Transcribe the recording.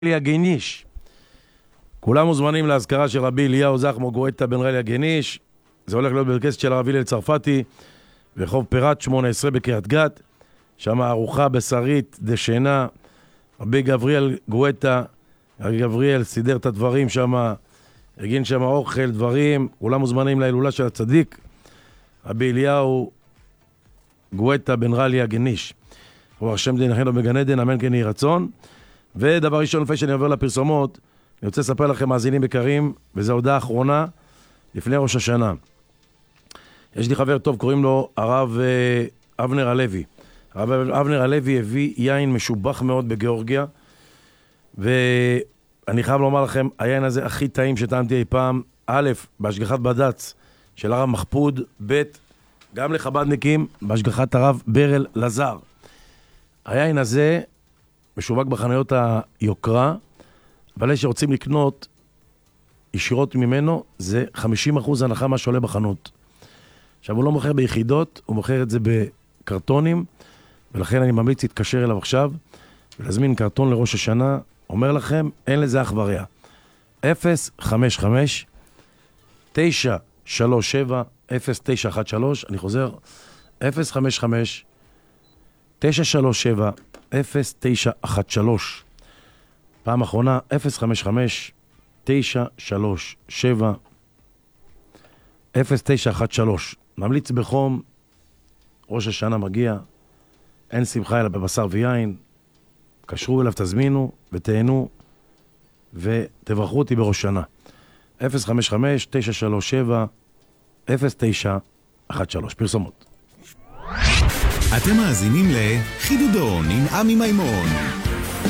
רלי הגניש. כולם מוזמנים להזכרה של רבי אליהו זחמו גואטה בן רלי הגניש. זה הולך להיות ברכסת של הרב הלל צרפתי ברחוב פירט 18 בקריית גת. שם ארוחה בשרית דשנה. רבי גבריאל גואטה, רבי גבריאל סידר את הדברים שם, הגין שם אוכל, דברים. כולם מוזמנים להילולה של הצדיק רבי אליהו גואטה בן רלי הגניש. ברוך השם דינכנו בגן עדן, אמן כן יהי רצון. ודבר ראשון, לפני שאני עובר לפרסומות, אני רוצה לספר לכם, מאזינים יקרים, וזו ההודעה האחרונה לפני ראש השנה. יש לי חבר טוב, קוראים לו הרב אבנר הלוי. הרב אבנר הלוי הביא יין משובח מאוד בגיאורגיה, ואני חייב לומר לכם, היין הזה הכי טעים שטעמתי אי פעם. א', בהשגחת בד"ץ של הרב מחפוד, ב', גם לחבדניקים, בהשגחת הרב ברל לזר. היין הזה משווק בחנויות היוקרה, אבל יש שרוצים לקנות ישירות ממנו, זה 50% הנחה מה שעולה בחנות. עכשיו, הוא לא מוכר ביחידות, הוא מוכר את זה בקרטונים, ולכן אני ממליץ להתקשר אליו עכשיו, ולהזמין קרטון לראש השנה. אומר לכם, אין לזה אח ורע. 055-937-0913, אני חוזר, 055-937-0913, פעם אחרונה, 055-937-0913. ממליץ בחום, ראש השנה מגיע, אין שמחה אלא בבשר ויין, קשרו אליו, תזמינו ותהנו ותברכו אותי בראש שנה. 055-937-0913. פרסומות. אתם מאזינים לחידודון עם עמי מימון.